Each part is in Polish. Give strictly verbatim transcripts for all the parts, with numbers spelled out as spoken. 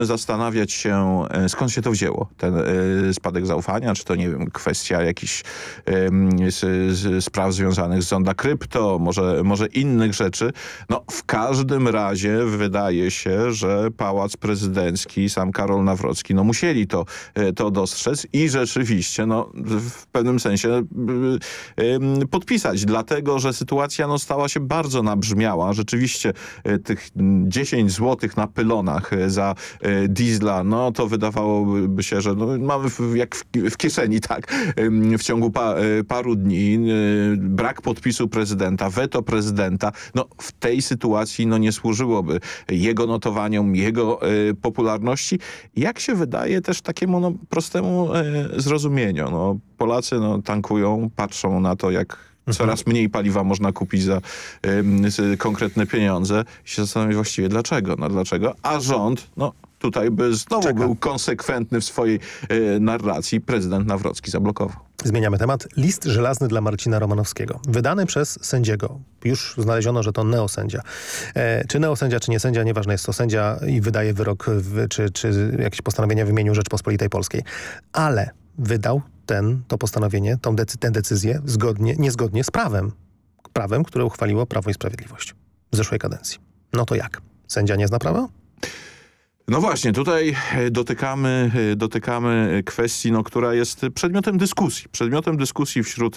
zastanawiać się, skąd się to wzięło, ten y, spadek zaufania, czy to, nie wiem, kwestia jakichś y, z, z spraw związanych z Zonda Krypto, może, może innych rzeczy. No, w każdym razie wydaje się, że Pałac Prezydencki, sam Karol Nawrocki, no musieli to, y, to dostrzec i rzeczywiście, no, w pewnym sensie y, y, podpisać, dlatego, że sytuacja, no, stała się bardzo nabrzmiała. Rzeczywiście y, tych dziesięć złotych na pylonach y, za y, diesla, no to wydawałoby się, że no, mamy w, jak w, w kieszeni, tak, w ciągu pa, paru dni. Brak podpisu prezydenta, weto prezydenta, no w tej sytuacji no nie służyłoby jego notowaniom, jego y, popularności. Jak się wydaje też takiemu no, prostemu y, zrozumieniu. No, Polacy no, tankują, patrzą na to, jak coraz mniej paliwa można kupić za y, konkretne pieniądze i się zastanawiam właściwie dlaczego. No dlaczego? A rząd, no tutaj by znowu Czeka. był konsekwentny w swojej y, narracji. Prezydent Nawrocki zablokował. Zmieniamy temat. List żelazny dla Marcina Romanowskiego. Wydany przez sędziego. Już znaleziono, że to neosędzia. E, czy neosędzia, czy nie sędzia, nieważne jest to sędzia i wydaje wyrok, w, czy, czy jakieś postanowienia w imieniu Rzeczpospolitej Polskiej. Ale wydał ten, to postanowienie, tą decy, tę decyzję zgodnie, niezgodnie z prawem. Prawem, które uchwaliło Prawo i Sprawiedliwość w zeszłej kadencji. No to jak? Sędzia nie zna prawa? No właśnie, tutaj dotykamy, dotykamy kwestii, no, która jest przedmiotem dyskusji. Przedmiotem dyskusji wśród,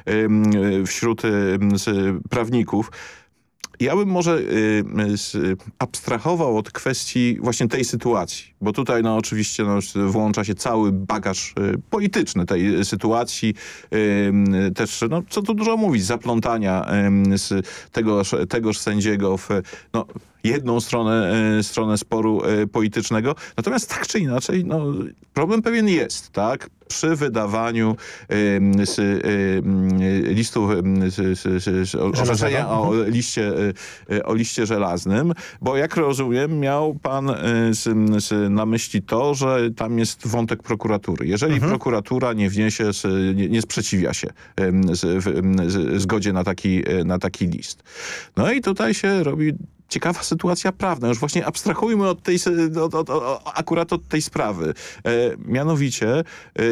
wśród prawników. Ja bym może y, y, abstrahował od kwestii właśnie tej sytuacji, bo tutaj no oczywiście no, włącza się cały bagaż y, polityczny tej sytuacji, y, też no, co tu dużo mówić, zaplątania y, z tegoż, tegoż sędziego w no, jedną stronę, y, stronę sporu y, politycznego. Natomiast tak czy inaczej, no, problem pewien jest, tak? Przy wydawaniu y, z, y, listu y, orzeczenia o liście, y, o liście żelaznym, bo jak rozumiem miał pan y, z, z, na myśli to, że tam jest wątek prokuratury. Jeżeli mhm. prokuratura nie wniesie, z, nie, nie sprzeciwia się y, z, w, z, zgodzie na taki, y, na taki list. No i tutaj się robi ciekawa sytuacja prawna. Już właśnie abstrahujmy od tej, od, od, od, akurat od tej sprawy. E, mianowicie e,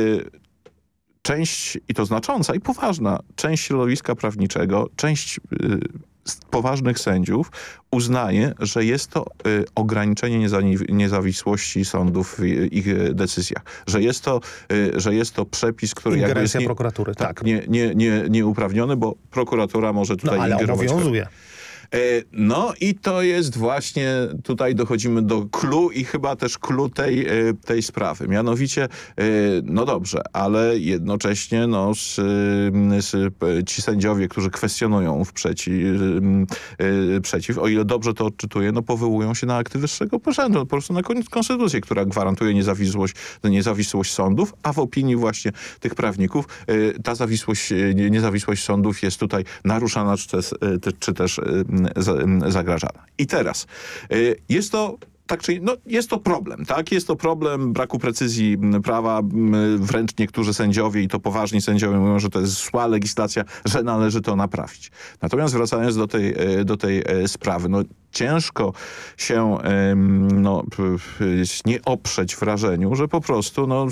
część, i to znacząca i poważna, część środowiska prawniczego, część e, poważnych sędziów uznaje, że jest to y, ograniczenie niezawisłości sądów w ich decyzjach. Że jest to, y, że jest to przepis, który jakby jest nie, prokuratury. Tak, tak. Nie, nie, nie, nieuprawniony, bo prokuratura może tutaj no, ale ingerować. obowiązuje. No i to jest właśnie, tutaj dochodzimy do clou i chyba też clou tej, tej sprawy. Mianowicie, no dobrze, ale jednocześnie no, z, z, ci sędziowie, którzy kwestionują w przeciw, przeciw, o ile dobrze to odczytuję, no powołują się na akty wyższego urzędu, po prostu na konstytucję, która gwarantuje niezawisłość, niezawisłość sądów, a w opinii właśnie tych prawników ta zawisłość, niezawisłość sądów jest tutaj naruszana, czy też, czy też zagrażana. I teraz jest to tak, czyli no, jest to problem, tak? Jest to problem braku precyzji prawa. Wręcz niektórzy sędziowie, i to poważni sędziowie, mówią, że to jest zła legislacja, że należy to naprawić. Natomiast wracając do tej, do tej sprawy, no ciężko się no, nie oprzeć wrażeniu, że po prostu no,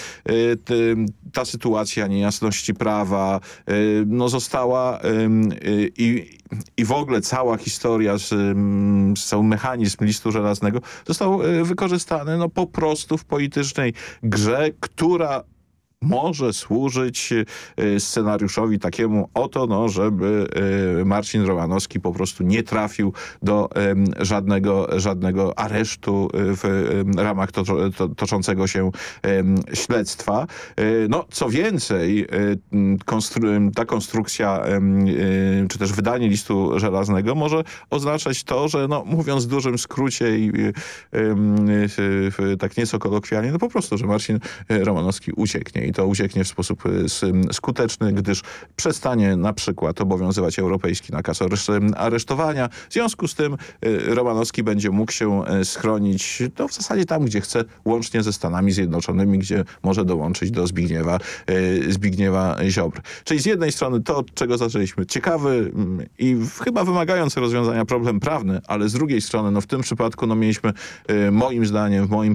ta sytuacja niejasności prawa no, została i, i w ogóle cała historia z, z cały mechanizm listu żelaznego został wykorzystany no, po prostu w politycznej grze, która może służyć scenariuszowi takiemu oto, no, żeby Marcin Romanowski po prostu nie trafił do żadnego, żadnego aresztu w ramach to, to, toczącego się śledztwa. No, co więcej, konstru- ta konstrukcja, czy też wydanie listu żelaznego może oznaczać to, że no, mówiąc w dużym skrócie i tak nieco kolokwialnie, no po prostu, że Marcin Romanowski ucieknie. I to ucieknie w sposób y, s- skuteczny, gdyż przestanie na przykład obowiązywać europejski nakaz areszt- aresztowania. W związku z tym y, Romanowski będzie mógł się y, schronić no, w zasadzie tam, gdzie chce, łącznie ze Stanami Zjednoczonymi, gdzie może dołączyć do Zbigniewa, y, Zbigniewa Ziobry. Czyli z jednej strony to, od czego zaczęliśmy, ciekawy mm, i w- chyba wymagający rozwiązania problem prawny, ale z drugiej strony, no w tym przypadku, no mieliśmy y, moim zdaniem, w moim